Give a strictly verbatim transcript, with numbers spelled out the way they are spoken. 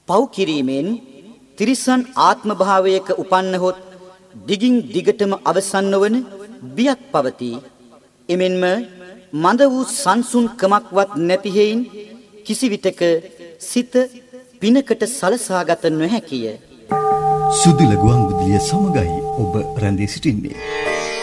පව් කිරීමෙන් තිරිසන් ආත්ම භාවයක උපන්නහොත් දිගින් දිගටම අවසන් නොවන බියක් පවතී. එමෙන්ම මඳ වූ සංසුන්කමක්වත් නැති හේයින් කිසිවිටක සිත පිනකට සලසාගත නොහැකිය. සුදුල ගුවන් විදුලිය සමගයි ඔබ රැඳී සිටින්නේ.